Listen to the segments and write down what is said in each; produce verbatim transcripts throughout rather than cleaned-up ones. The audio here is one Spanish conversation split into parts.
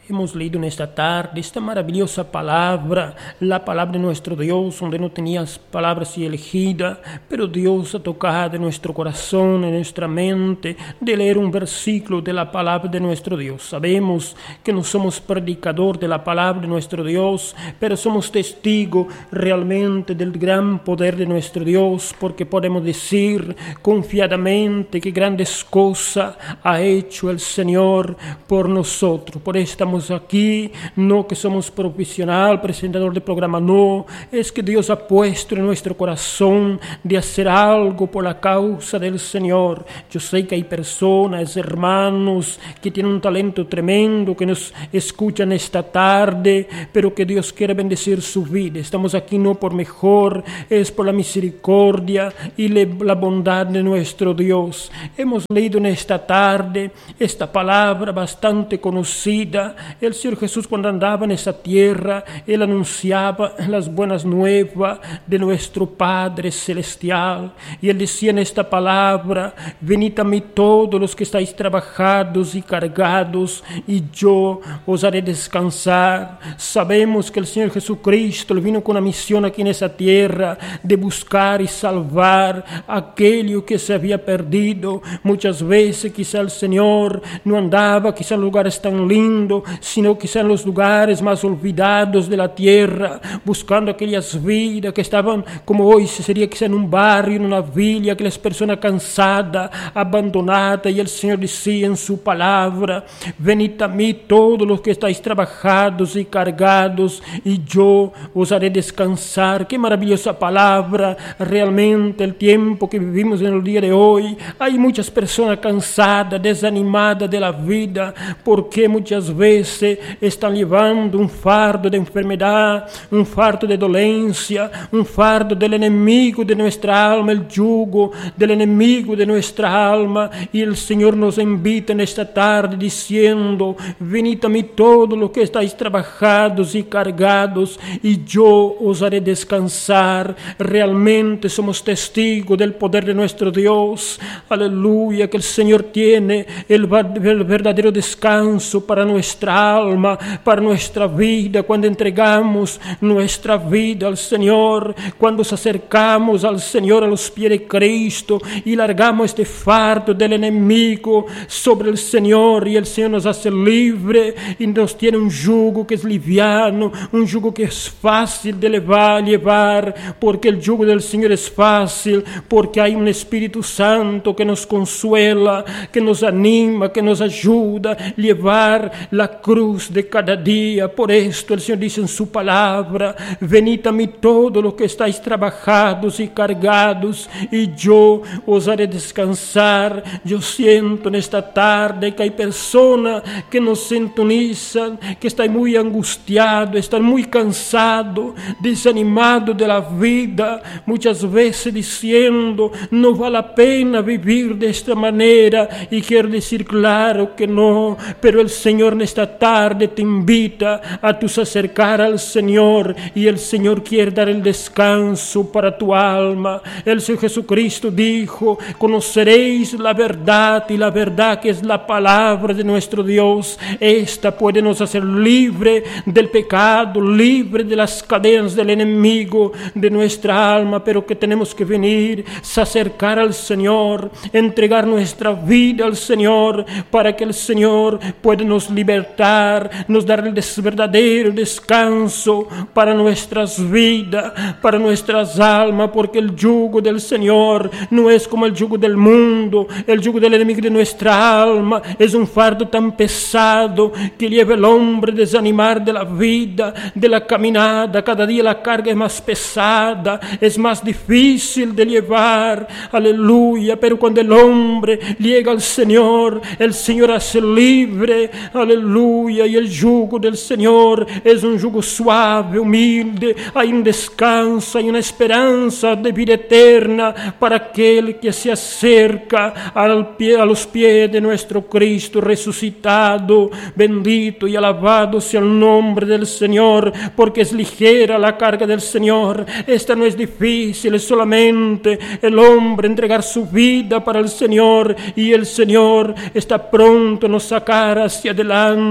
Hemos leído en esta tarde esta maravillosa palabra, la palabra de nuestro Dios, donde no tenías palabras elegidas, pero Dios ha tocado en nuestro corazón, en nuestra mente, de leer un versículo de la palabra de nuestro Dios. Sabemos que no somos predicador de la palabra de nuestro Dios, pero somos testigos realmente del gran poder de nuestro Dios, porque podemos decir confiadamente que grandes cosas ha hecho el Señor por nosotros. Por eso estamos aquí, no que somos profesional, presentador de programa, no, es que Dios ha puesto en nuestro corazón de hacer algo por la causa del Señor. Yo sé que hay personas, hermanos, que tienen un talento tremendo, que nos escuchan esta tarde, pero que Dios quiere bendecir su vida. Estamos aquí no por mejor, es por la misericordia y la bondad de nuestro Dios. Hemos leído en esta tarde esta palabra bastante conocida. El Señor Jesús, cuando andaba en esta tierra, Él anunciaba las buenas nuevas de nuestro Padre Celestial. Y Él decía en esta palabra: venid a mí todos los que estáis trabajados y cargados, y yo os haré descansar. Sabemos que el Señor Jesucristo vino con una misión aquí en esa tierra de buscar y salvar aquello que se había perdido. Muchas veces quizá el Señor no andaba quizá en lugares tan lindos, sino quizá en los lugares más olvidados de la tierra, buscando aquellas vidas que estaban, como hoy sería quizá en un barrio, en una villa, aquellas personas cansadas, abandonadas, y el Señor decía en su palabra: venid a mí todos los que estáis trabajados y cargados, y yo os haré descansar. Qué maravillosa palabra. Realmente el tiempo que vivimos en el día de hoy, hay muchas personas cansadas, desanimadas de la vida, porque muchas veces están llevando un fardo de enfermedad, un fardo de dolencia, un fardo del enemigo de nuestra alma, el yugo del enemigo de nuestra alma. Y el Señor nos invita en esta tarde diciendo: venid a mí todos los que estáis trabajados y cargados, y yo os haré descansar. Realmente somos testigos del poder de nuestro Dios. Aleluya, que el Señor tiene el, el verdadero descanso para nuestra alma, para nuestra vida, cuando entregamos nuestra vida al Señor, cuando nos acercamos al Señor a los pies de Cristo y largamos este fardo del enemigo sobre el Señor, y el Señor nos hace libre y nos tiene un yugo que es liviano, un yugo que es fácil de llevar, llevar, porque el yugo del Señor es fácil, porque hay un Espíritu Santo que nos consuela, que nos anima, que nos ayuda a llevar la cruz de cada día. Por esto el Señor dice en su palabra: venid a mí todos los que estáis trabajados y cargados, y yo os haré descansar. Yo siento en esta tarde que hay personas que nos sintonizan, que están muy angustiados, están muy cansados, desanimados de la vida, muchas veces diciendo: no vale la pena vivir de esta manera. Y quiero decir claro que no, pero el Señor en esta tarde te invita a tus acercar al Señor, y el Señor quiere dar el descanso para tu alma. El Señor Jesucristo dijo: conoceréis la verdad, y la verdad, que es la palabra de nuestro Dios, esta puede nos hacer libre del pecado, libre de las cadenas del enemigo de nuestra alma. Pero que tenemos que venir, se acercar al Señor, entregar nuestra vida al Señor, para que el Señor pueda nos libertar, nos dar el des- verdadero descanso para nuestras vidas, para nuestras almas, porque el yugo del Señor no es como el yugo del mundo. El yugo del enemigo de nuestra alma es un fardo tan pesado que lleva el hombre a desanimar de la vida, de la caminada. Cada día la carga es más pesada, es más difícil de llevar. Aleluya. Pero cuando el hombre llega al Señor, el Señor hace libre. Aleluya. Y el yugo del Señor es un yugo suave, humilde. Hay un descanso, hay una esperanza de vida eterna para aquel que se acerca al pie, a los pies de nuestro Cristo resucitado. Bendito y alabado sea el nombre del Señor, porque es ligera la carga del Señor. Esta no es difícil, es solamente el hombre entregar su vida para el Señor, y el Señor está pronto a nos sacar hacia adelante.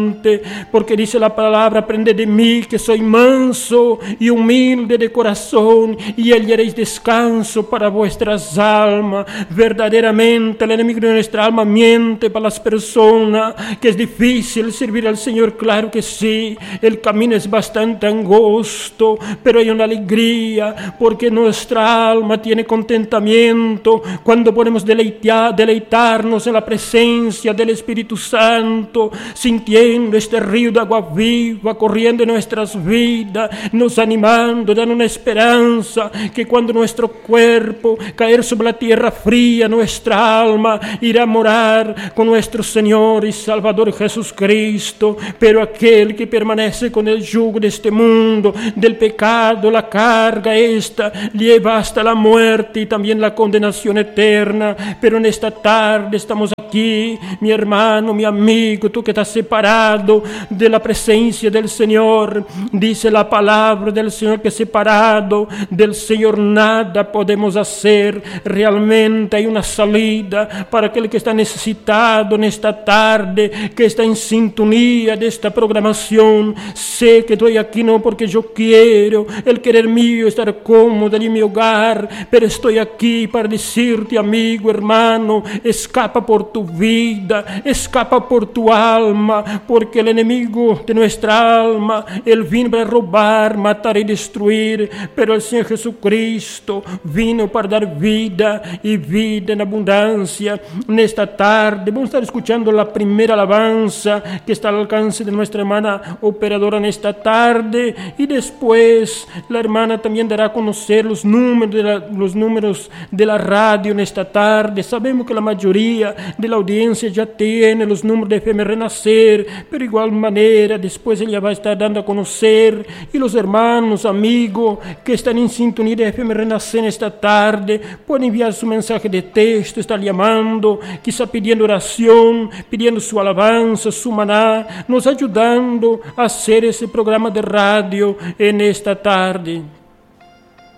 instante, porque dice la palabra: aprended de mí, que soy manso y humilde de corazón, y hallaréis descanso para vuestras almas. Verdaderamente el enemigo de nuestra alma miente para las personas, que es difícil servir al Señor. Claro que sí, el camino es bastante angosto, pero hay una alegría, porque nuestra alma tiene contentamiento cuando podemos deleitar, deleitarnos en la presencia del Espíritu Santo, sintiendo este río de agua viva corriendo en nuestras vidas, nos animando, dando una esperanza que cuando nuestro cuerpo caer sobre la tierra fría, nuestra alma irá a morar con nuestro Señor y Salvador Jesucristo. Pero aquel que permanece con el yugo de este mundo, del pecado, la carga esta lleva hasta la muerte y también la condenación eterna. Pero en esta tarde estamos aquí, mi hermano, mi amigo, tú que estás separado de la presencia del Señor. Dice la palabra del Señor que separado del Señor nada podemos hacer. Realmente hay una salida para aquel que está necesitado en esta tarde, que está en sintonía de esta programación. Sé que estoy aquí no porque yo quiero, el querer mío estar cómodo en mi hogar, pero estoy aquí para decirte, amigo, hermano, escapa por tu vida, escapa por tu alma, porque el enemigo de nuestra alma, él vino para robar, matar y destruir, pero el Señor Jesucristo vino para dar vida y vida en abundancia. En esta tarde vamos a estar escuchando la primera alabanza que está al alcance de nuestra hermana operadora en esta tarde, y después la hermana también dará a conocer los números de la, los números de la radio en esta tarde. Sabemos que la mayoría de la audiencia ya tiene los números de F M Renacer, pero de igual manera después ella va a estar dando a conocer, y los hermanos, amigos que están en sintonía de F M Renacer en esta tarde pueden enviar su mensaje de texto, estar llamando, quizá pidiendo oración, pidiendo su alabanza, su maná, nos ayudando a hacer ese programa de radio en esta tarde.